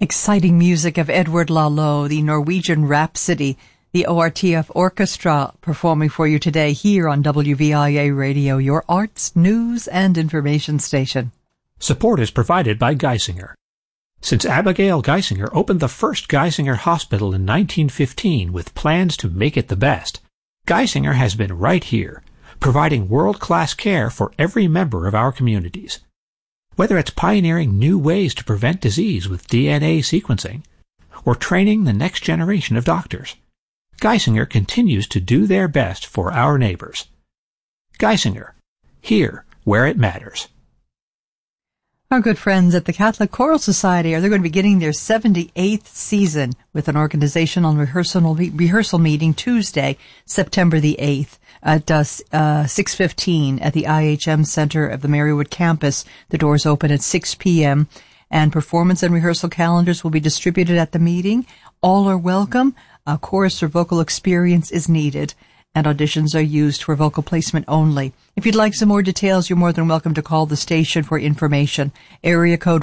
Exciting music of Edward Lalo, the Norwegian Rhapsody, the ORTF Orchestra performing for you today here on WVIA Radio, your arts, news, and information station. Support is provided by Geisinger. Since Abigail Geisinger opened the first Geisinger Hospital in 1915 with plans to make it the best, Geisinger has been right here, providing world-class care for every member of our communities. Whether it's pioneering new ways to prevent disease with DNA sequencing, or training the next generation of doctors, Geisinger continues to do their best for our neighbors. Geisinger, here where it matters. Our good friends at the Catholic Choral Society are going to be getting their 78th season with an organizational rehearsal meeting Tuesday, September the 8th at 6:15 at the IHM Center of the Marywood campus. The doors open at 6 p.m. and performance and rehearsal calendars will be distributed at the meeting. All are welcome. A chorus or vocal experience is needed, and auditions are used for vocal placement only. If you'd like some more details, you're more than welcome to call the station for information. Area code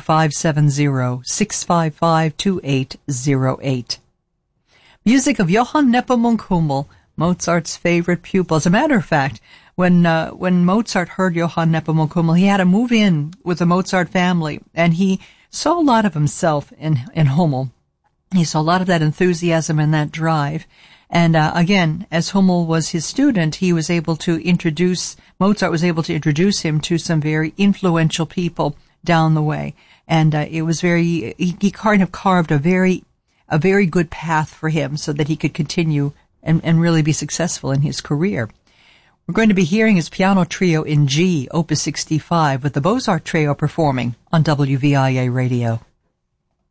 570-655-2808. Music of Johann Nepomuk Hummel, Mozart's favorite pupil. As a matter of fact, when Mozart heard Johann Nepomuk Hummel, he had to move in with the Mozart family, and he saw a lot of himself in Hummel. He saw a lot of that enthusiasm and that drive. And again, as Hummel was his student, Mozart was able to introduce him to some very influential people down the way. And it was he kind of carved a very good path for him so that he could continue and really be successful in his career. We're going to be hearing his piano trio in G, Opus 65, with the Bozart Trio performing on WVIA Radio.